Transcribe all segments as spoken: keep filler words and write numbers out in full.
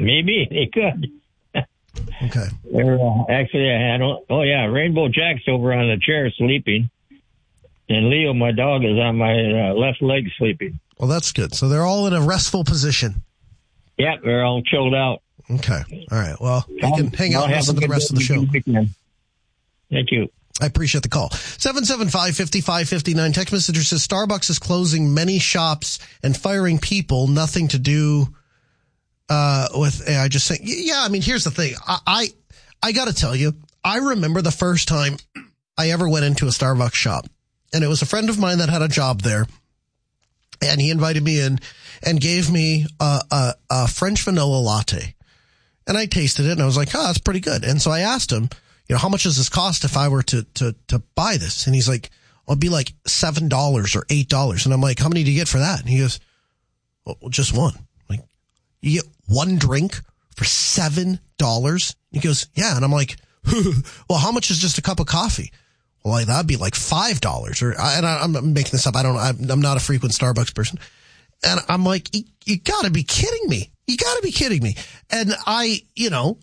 Maybe they could. Okay. They're, uh, actually, I had, oh, yeah, Rainbow Jack's over on the chair sleeping. And Leo, my dog, is on my uh, left leg sleeping. Well, that's good. So they're all in a restful position. Yeah, they're all chilled out. Okay. All right. Well, you can hang out and listen to the rest of the show. Thank you. I appreciate the call. seven seven five, five five five nine. Text messenger says, Starbucks is closing many shops and firing people. Nothing to do uh, with, I just think, yeah, I mean, here's the thing. I, I, I got to tell you, I remember the first time I ever went into a Starbucks shop. And it was a friend of mine that had a job there. And he invited me in and gave me a, a, a French vanilla latte. And I tasted it and I was like, oh, that's pretty good. And so I asked him, you know, how much does this cost if I were to, to, to buy this? And he's like, well, it'd be like seven dollars or eight dollars. And I'm like, how many do you get for that? And he goes, well, just one. I'm like, you get one drink for seven dollars? He goes, yeah. And I'm like, well, how much is just a cup of coffee? Well, like, that'd be like five dollars or, and I, I'm making this up. I don't, I'm, I'm not a frequent Starbucks person. And I'm like, you, you gotta be kidding me. You gotta be kidding me. And I, you know,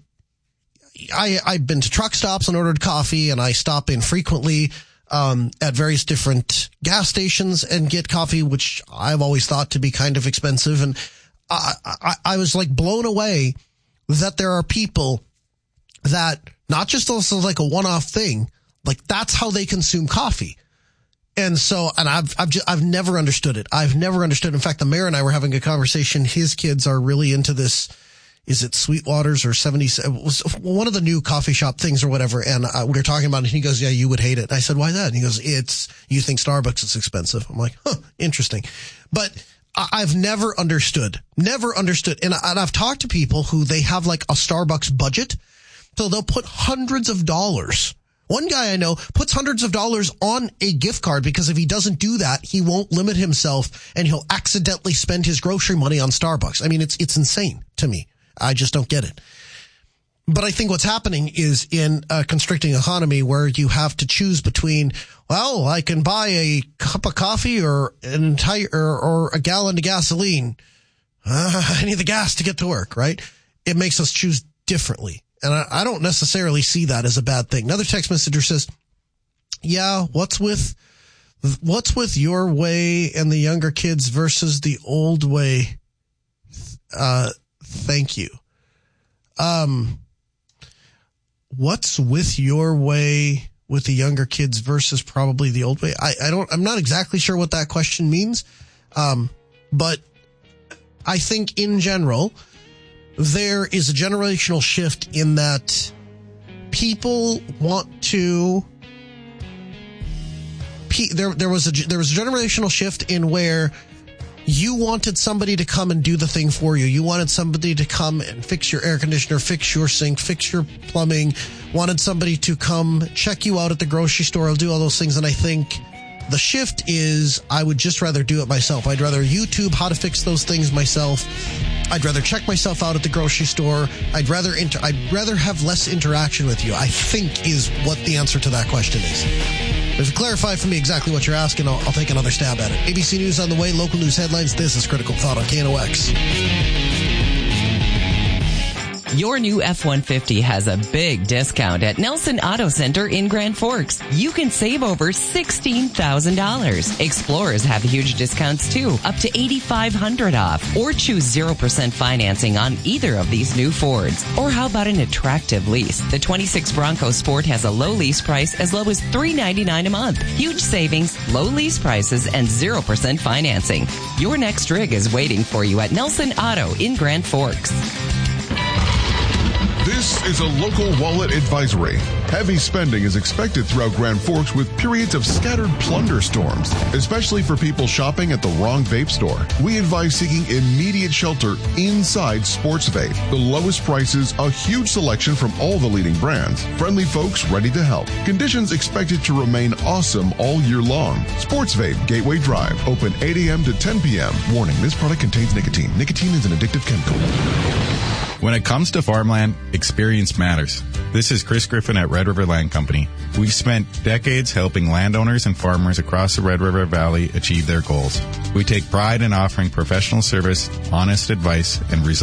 I, I've been to truck stops and ordered coffee, and I stop in frequently, um, at various different gas stations and get coffee, which I've always thought to be kind of expensive. And I, I, I was like blown away that there are people that not just also like a one-off thing, like that's how they consume coffee. And so, and I've, I've just, I've never understood it. I've never understood. In fact, the mayor and I were having a conversation. His kids are really into this. Is it Sweetwater's or seventy? It was one of the new coffee shop things or whatever. And uh, we were talking about it. And he goes, yeah, you would hate it. And I said, why that? And he goes, it's, you think Starbucks is expensive. I'm like, huh, interesting. But I've never understood, never understood. And, and I've talked to people who they have like a Starbucks budget. So they'll put hundreds of dollars. One guy I know puts hundreds of dollars on a gift card because if he doesn't do that, he won't limit himself and he'll accidentally spend his grocery money on Starbucks. I mean, it's, it's insane to me. I just don't get it. But I think what's happening is in a constricting economy where you have to choose between, well, I can buy a cup of coffee or an entire, or, or a gallon of gasoline. Uh, I need the gas to get to work, right? It makes us choose differently. And I, I don't necessarily see that as a bad thing. Another text messenger says, yeah, what's with, what's with your way and the younger kids versus the old way? Uh, thank you. Um, what's with your way with the younger kids versus probably the old way? I, I don't, I'm not exactly sure what that question means. Um, but I think in general, there is a generational shift in that people want to, there, there was a, there was a generational shift in where you wanted somebody to come and do the thing for you. You wanted somebody to come and fix your air conditioner, fix your sink, fix your plumbing, wanted somebody to come check you out at the grocery store, do all those things. And I think the shift is I would just rather do it myself. I'd rather YouTube how to fix those things myself. I'd rather check myself out at the grocery store. I'd rather inter- I'd rather have less interaction with you, I think is what the answer to that question is. If you clarify for me exactly what you're asking, I'll, I'll take another stab at it. A B C News on the way, local news headlines. This is Critical Thought on K N O X. Your new F one fifty has a big discount at Nelson Auto Center in Grand Forks. You can save over sixteen thousand dollars. Explorers have huge discounts too, up to eight thousand five hundred dollars off. Or choose zero percent financing on either of these new Fords. Or how about an attractive lease? The twenty-six Bronco Sport has a low lease price as low as three hundred ninety-nine dollars a month. Huge savings, low lease prices, and zero percent financing. Your next rig is waiting for you at Nelson Auto in Grand Forks. This is a local wallet advisory. Heavy spending is expected throughout Grand Forks with periods of scattered plunder storms, especially for people shopping at the wrong vape store. We advise seeking immediate shelter inside Sports Vape. The lowest prices, a huge selection from all the leading brands. Friendly folks ready to help. Conditions expected to remain awesome all year long. Sports Vape, Gateway Drive, open eight a.m. to ten p.m. Warning, this product contains nicotine. Nicotine is an addictive chemical. When it comes to farmland, experience matters. This is Chris Griffin at Red River Land Company. We've spent decades helping landowners and farmers across the Red River Valley achieve their goals. We take pride in offering professional service, honest advice, and results.